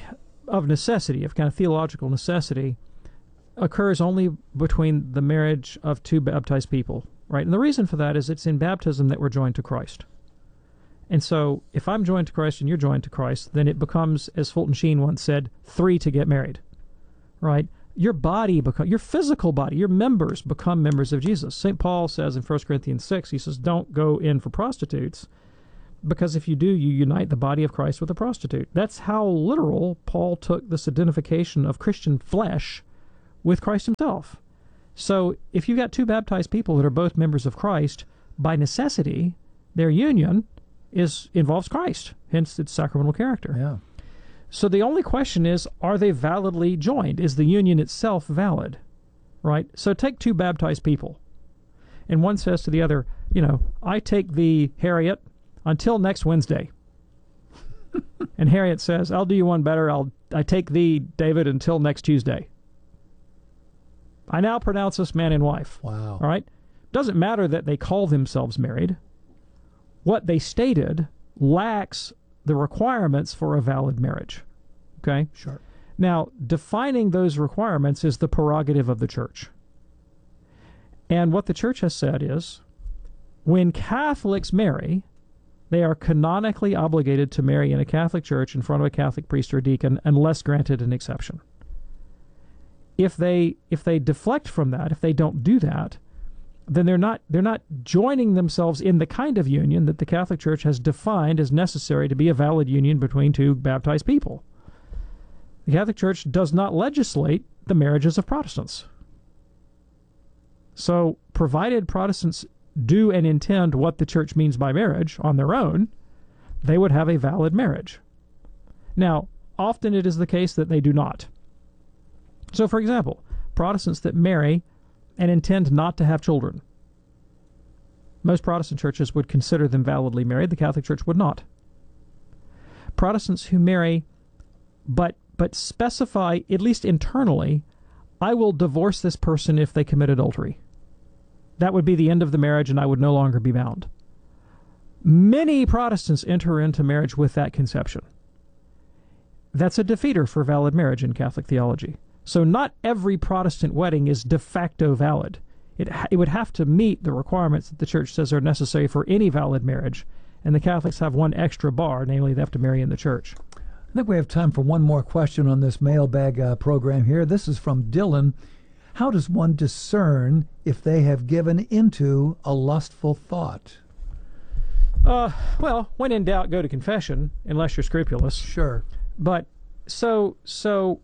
of necessity, of kind of theological necessity, occurs only between the marriage of two baptized people, right? And the reason for that is it's in baptism that we're joined to Christ. And so if I'm joined to Christ and you're joined to Christ, then it becomes, as Fulton Sheen once said, three to get married, right? Your body, become, your physical body, your members become members of Jesus. Saint Paul says in First Corinthians six, he says, don't go in for prostitutes, because if you do, you unite the body of Christ with a prostitute. That's how literal Paul took this identification of Christian flesh with Christ himself. So if you've got two baptized people that are both members of Christ, by necessity, their union is involves Christ, hence its sacramental character. Yeah. So the only question is, are they validly joined? Is the union itself valid? Right? So take two baptized people, and one says to the other, you know, I take thee, Harriet, until next Wednesday. And Harriet says, I'll do you one better. I'll I take thee, David, until next Tuesday. I now pronounce us man and wife. Wow. All right? Doesn't matter that they call themselves married. What they stated lacks the requirements for a valid marriage. Okay? Sure. Now, defining those requirements is the prerogative of the church. And what the church has said is, when Catholics marry, they are canonically obligated to marry in a Catholic church in front of a Catholic priest or deacon, unless granted an exception. If they if they deflect from that, if they don't do that, then they're not they're not joining themselves in the kind of union that the Catholic Church has defined as necessary to be a valid union between two baptized people. The Catholic Church does not legislate the marriages of Protestants. So, provided Protestants do and intend what the Church means by marriage on their own, they would have a valid marriage. Now, often it is the case that they do not. So, for example, Protestants that marry and intend not to have children. Most Protestant churches would consider them validly married. The Catholic Church would not. Protestants who marry but but specify, at least internally, I will divorce this person if they commit adultery. That would be the end of the marriage, and I would no longer be bound. Many Protestants enter into marriage with that conception. That's a defeater for valid marriage in Catholic theology. So not every Protestant wedding is de facto valid. It, it would have to meet the requirements that the Church says are necessary for any valid marriage, and the Catholics have one extra bar, namely they have to marry in the Church. I think we have time for one more question on this mailbag uh, program here. This is from Dylan. How does one discern if they have given into a lustful thought? Uh, well, when in doubt, go to confession, unless you're scrupulous. Sure. But, so, so...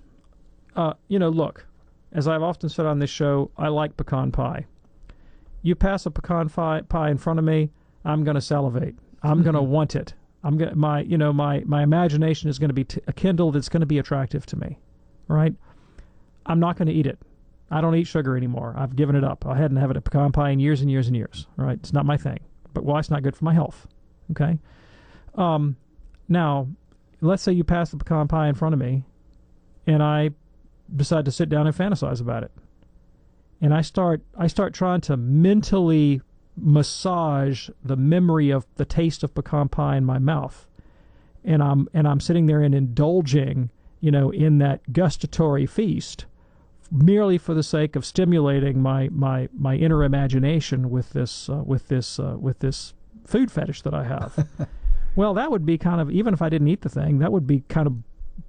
Uh, you know, look, as I've often said on this show, I like pecan pie. You pass a pecan pie, pie in front of me, I'm going to salivate. I'm going to want it. I'm going my, you know, my, my imagination is going to be t- kindled. It's going to be attractive to me, right? I'm not going to eat it. I don't eat sugar anymore. I've given it up. I hadn't had a pecan pie in years and years and years, right? It's not my thing. But why? It's not good for my health, okay? Um, now, let's say you pass the pecan pie in front of me, and I decide to sit down and fantasize about it. And I start I start trying to mentally massage the memory of the taste of pecan pie in my mouth. And I'm and I'm sitting there and indulging, you know, in that gustatory feast merely for the sake of stimulating my my, my inner imagination with this uh, with this uh, with this food fetish that I have. Well, that would be kind of, even if I didn't eat the thing, that would be kind of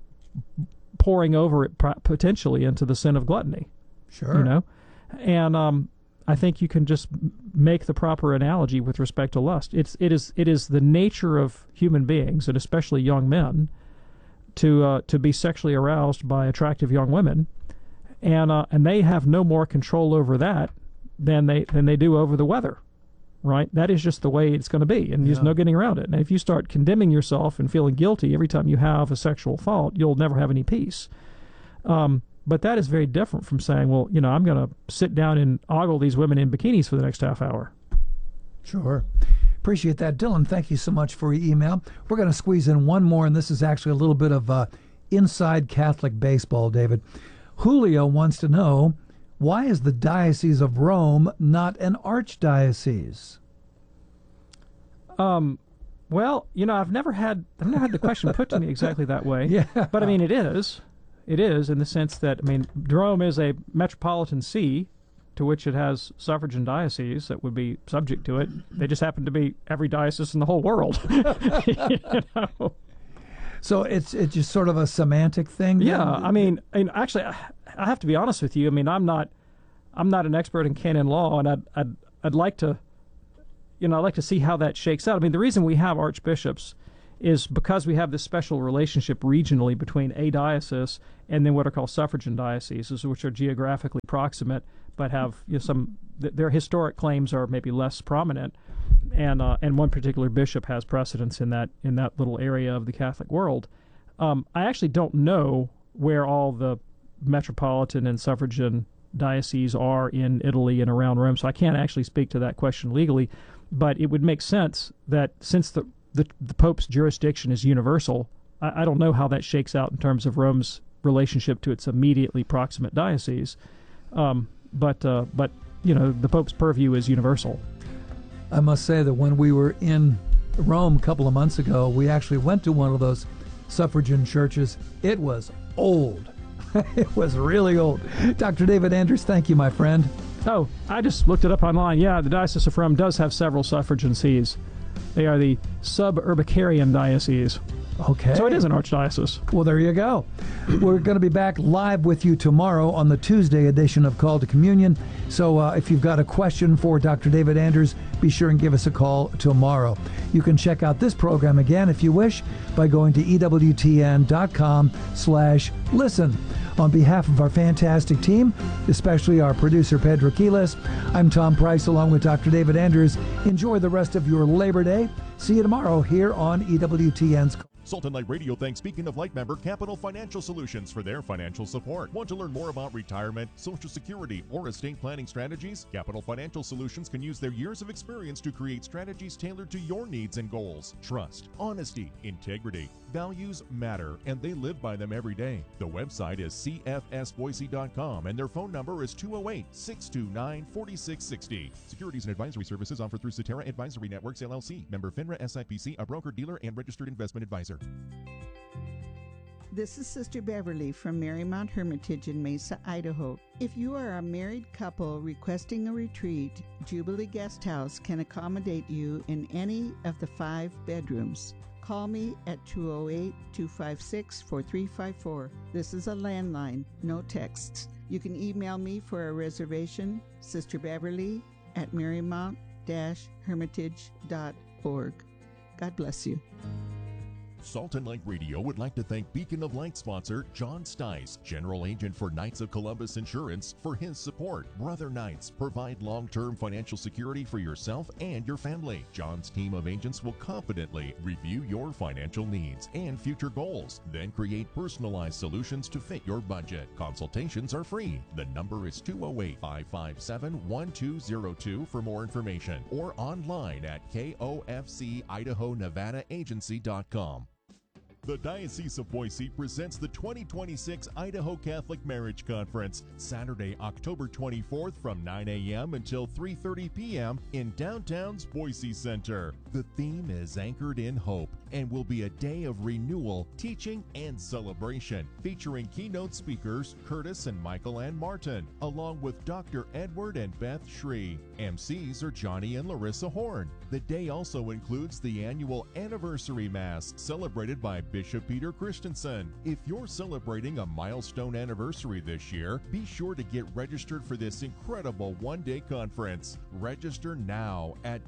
pouring over it potentially into the sin of gluttony. Sure. You know? And um, I think you can just make the proper analogy with respect to lust. It's it is it is the nature of human beings, and especially young men, to uh, to be sexually aroused by attractive young women, and uh, and they have no more control over that than they than they do over the weather. Right? That is just the way it's going to be, and yeah. There's no getting around it. And if you start condemning yourself and feeling guilty every time you have a sexual thought, you'll never have any peace. Um, but that is very different from saying, well, you know, I'm going to sit down and ogle these women in bikinis for the next half hour. Sure. Appreciate that. Dylan, thank you so much for your email. We're going to squeeze in one more, and this is actually a little bit of uh, inside Catholic baseball, David. Julio wants to know, why is the Diocese of Rome not an archdiocese? Um, well, you know, I've never had I've never had the question put to me exactly that way. Yeah. But I mean, it is, it is in the sense that I mean, Rome is a metropolitan see to which it has suffragan dioceses that would be subject to it. They just happen to be every diocese in the whole world. You know? So it's it's just sort of a semantic thing. Yeah, then? I mean, and actually, I, I have to be honest with you. I mean, I'm not I'm not an expert in canon law, and I'd I'd, I'd like to, you know, I'd like to see how that shakes out. I mean, the reason we have archbishops is because we have this special relationship regionally between a diocese and then what are called suffragan dioceses, which are geographically proximate but have, you know, some th- their historic claims are maybe less prominent, and uh, and one particular bishop has precedence in that in that little area of the Catholic world. Um, I actually don't know where all the metropolitan and suffragan dioceses are in Italy and around Rome, so I can't actually speak to that question legally, but it would make sense that since the The, the Pope's jurisdiction is universal, I, I don't know how that shakes out in terms of Rome's relationship to its immediately proximate diocese. Um, but, uh, but you know, the Pope's purview is universal. I must say that when we were in Rome a couple of months ago, we actually went to one of those suffragan churches. It was old. It was really old. Doctor David Anders, thank you, my friend. Oh, I just looked it up online. Yeah, the Diocese of Rome does have several suffragan sees. They are the sub-Urbicarian diocese. Okay. So it is an archdiocese. Well, there you go. We're going to be back live with you tomorrow on the Tuesday edition of Call to Communion. So uh, if you've got a question for Doctor David Anders, be sure and give us a call tomorrow. You can check out this program again if you wish by going to ewtn.com slash listen. On behalf of our fantastic team, especially our producer Pedro Quiles, I'm Tom Price along with Doctor David Anders. Enjoy the rest of your Labor Day. See you tomorrow here on E W T N's Salt Light Radio thanks Beacon of Light member Capital Financial Solutions for their financial support. Want to learn more about retirement, Social Security, or estate planning strategies? Capital Financial Solutions can use their years of experience to create strategies tailored to your needs and goals. Trust, honesty, integrity, values matter, and they live by them every day. The website is c f s boise dot com, and their phone number is two oh eight, six two nine, four six six zero. Securities and advisory services offered through Cetera Advisory Networks, L L C. Member FINRA S I P C, a broker-dealer and registered investment advisor. This is Sister Beverly from Marymount Hermitage in Mesa, Idaho. If you are a married couple requesting a retreat, Jubilee Guest House can accommodate you in any of the five bedrooms. Call me at two oh eight, two five six, four three five four. This is a landline, no texts. You can email me for a reservation, Sister Beverly at marymount dash hermitage dot org. God bless you. Salt and Light Radio would like to thank Beacon of Light sponsor John Stice, General Agent for Knights of Columbus Insurance, for his support. Brother Knights provide long-term financial security for yourself and your family. John's team of agents will confidently review your financial needs and future goals, then create personalized solutions to fit your budget. Consultations are free. The number is two oh eight, five five seven, one two oh two for more information, or online at K O F C Idaho Nevada Agency dot com. The Diocese of Boise presents the twenty twenty-six Idaho Catholic Marriage Conference, Saturday, October twenty-fourth from nine a.m. until three thirty p.m. in downtown's Boise Center. The theme is Anchored in Hope and will be a day of renewal, teaching, and celebration, featuring keynote speakers Curtis and Michael Ann Martin, along with Doctor Edward and Beth Shree. M Cs are Johnny and Larissa Horn. The day also includes the annual Anniversary Mass, celebrated by Bishop Peter Christensen. If you're celebrating a milestone anniversary this year, be sure to get registered for this incredible one-day conference. Register now at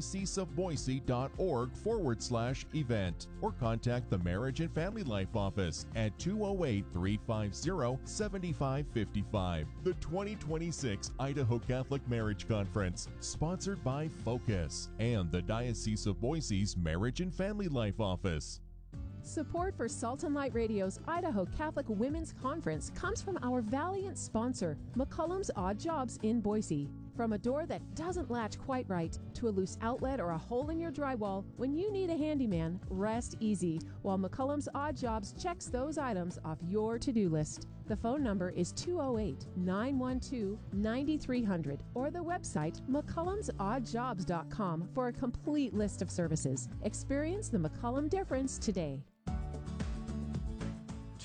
dioceseofboise.org forward slash event, or contact the Marriage and Family Life Office at two oh eight, three five zero, seven five five five. The twenty twenty-six Idaho Catholic Marriage Conference, sponsored by Focus and the Diocese of Boise's Marriage and Family Life Office. Support for Salt and Light Radio's Idaho Catholic Women's Conference comes from our valiant sponsor, McCullum's Odd Jobs in Boise. From a door that doesn't latch quite right to a loose outlet or a hole in your drywall, when you need a handyman, rest easy while McCullum's Odd Jobs checks those items off your to-do list. The phone number is two oh eight, nine one two, nine three hundred or the website mccullums odd jobs dot com for a complete list of services. Experience the McCullum difference today.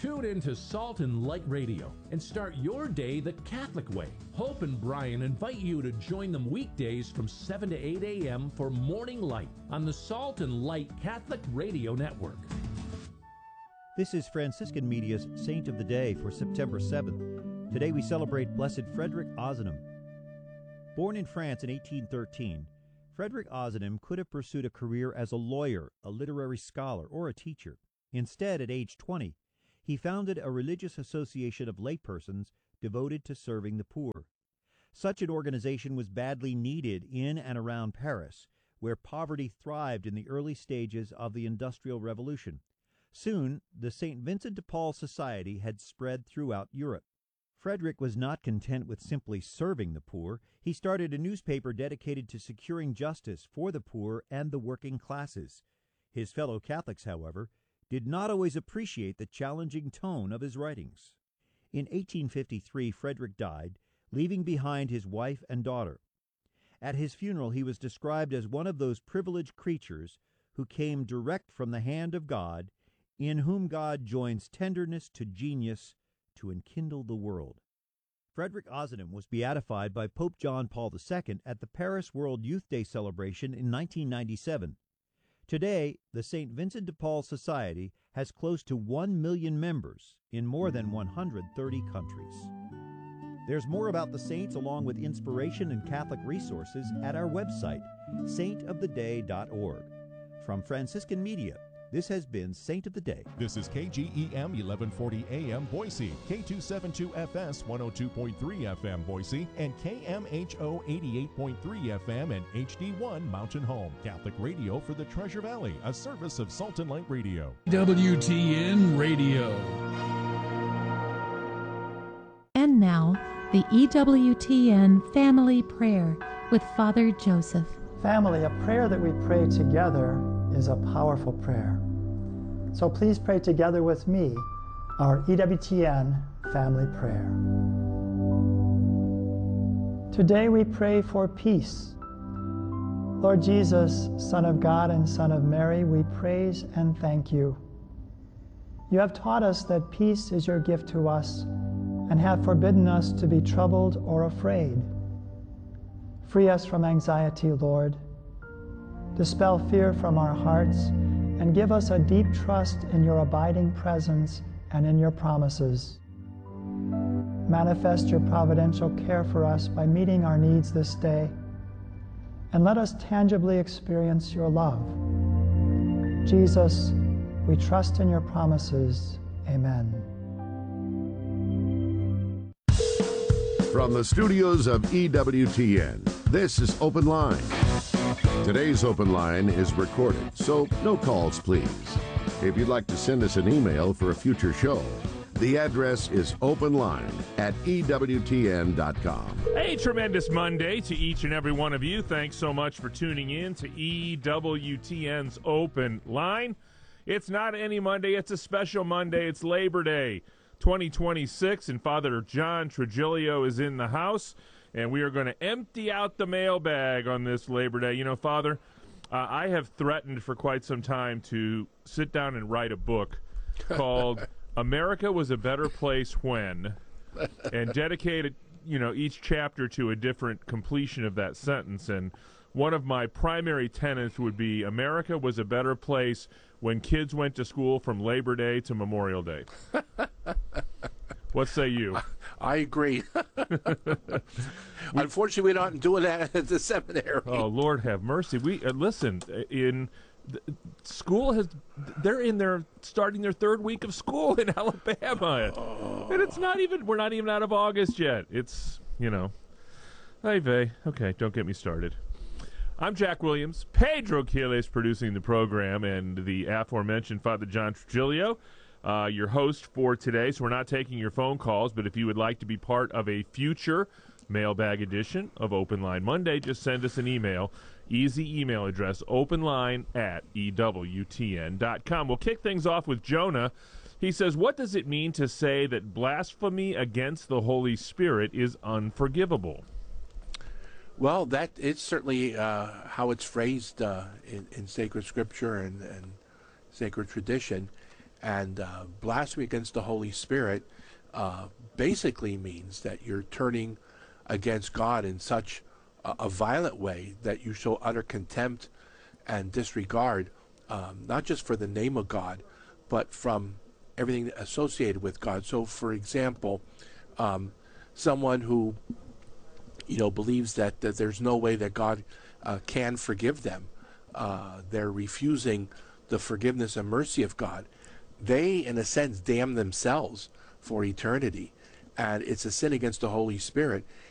Tune in to Salt and Light Radio and start your day the Catholic way. Hope and Brian invite you to join them weekdays from seven to eight a.m. for Morning Light on the Salt and Light Catholic Radio Network. This is Franciscan Media's Saint of the Day for September seventh. Today we celebrate Blessed Frederick Ozanam. Born in France in eighteen thirteen, Frederick Ozanam could have pursued a career as a lawyer, a literary scholar, or a teacher. Instead, at age twenty, he founded a religious association of laypersons devoted to serving the poor. Such an organization was badly needed in and around Paris, where poverty thrived in the early stages of the Industrial Revolution. Soon, the Saint Vincent de Paul Society had spread throughout Europe. Frederick was not content with simply serving the poor. He started a newspaper dedicated to securing justice for the poor and the working classes. His fellow Catholics, however, did not always appreciate the challenging tone of his writings. In eighteen fifty-three, Frederick died, leaving behind his wife and daughter. At his funeral, he was described as one of those privileged creatures who came direct from the hand of God, in whom God joins tenderness to genius to enkindle the world. Frederick Ozanam was beatified by Pope John Paul the Second at the Paris World Youth Day celebration in nineteen ninety-seven. Today, the Saint Vincent de Paul Society has close to one million members in more than one hundred thirty countries. There's more about the saints along with inspiration and Catholic resources at our website, saint of the day dot org. From Franciscan Media, this has been Saint of the Day. This is K G E M eleven forty A M Boise, K two seventy-two F S one oh two point three F M Boise, and K M H O eighty-eight point three F M and H D one Mountain Home. Catholic radio for the Treasure Valley, a service of Salt and Light Radio. W T N Radio. And now, the E W T N Family Prayer with Father Joseph. Family, a prayer that we pray together is a powerful prayer. So please pray together with me our E W T N family prayer. Today we pray for peace. Lord Jesus, Son of God and Son of Mary, we praise and thank you. You have taught us that peace is your gift to us and have forbidden us to be troubled or afraid. Free us from anxiety, Lord. Dispel fear from our hearts, and give us a deep trust in your abiding presence and in your promises. Manifest your providential care for us by meeting our needs this day, and let us tangibly experience your love. Jesus, we trust in your promises. Amen. From the studios of E W T N, this is Open Line. Today's Open Line is recorded, so no calls, please. If you'd like to send us an email for a future show, the address is openline at E W T N dot com. A tremendous Monday to each and every one of you. Thanks so much for tuning in to E W T N's Open Line. It's not any Monday, it's a special Monday. It's Labor Day twenty twenty-six, and Father John Trigilio is in the house. And we are going to empty out the mailbag on this Labor Day. You know, Father, uh, I have threatened for quite some time to sit down and write a book called America Was a Better Place When, and dedicate, you know, each chapter to a different completion of that sentence. And one of my primary tenets would be America was a better place when kids went to school from Labor Day to Memorial Day. What say you? I agree. Unfortunately, we don't do that at the seminary. Oh, Lord have mercy. We uh, listen, in the, school has they're in their starting their third week of school in Alabama. Oh. And it's not even we're not even out of August yet. It's, you know. Hey, Vay. Okay, don't get me started. I'm Jack Williams. Pedro Quiles producing the program, and the aforementioned Father John Trigilio, Uh, your host for today. So we're not taking your phone calls, but if you would like to be part of a future mailbag edition of Open Line Monday, just send us an email. Easy email address, openline at E W T N dot com. We'll kick things off with Jonah. He says, what does it mean to say that blasphemy against the Holy Spirit is unforgivable? Well, that it's certainly uh, how it's phrased uh, in, in sacred scripture and, and sacred tradition. And uh, blasphemy against the Holy Spirit uh, basically means that you're turning against God in such a, a violent way that you show utter contempt and disregard, um, not just for the name of God, but from everything associated with God. So, for example, um, someone who, you know, believes that, that there's no way that God uh, can forgive them, uh, they're refusing the forgiveness and mercy of God. They, in a sense, damn themselves for eternity. And it's a sin against the Holy Spirit.